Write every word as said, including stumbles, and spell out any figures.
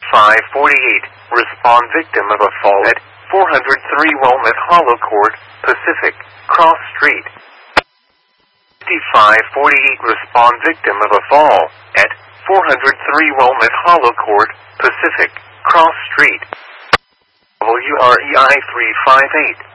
five forty-eight, respond victim of a fall at four oh three Wilmette Hollow Court, Pacific, Cross Street. fifty-five forty-eight, respond victim of a fall at four oh three Wilmette Hollow Court, Pacific, Cross Street. W R E I three five eight.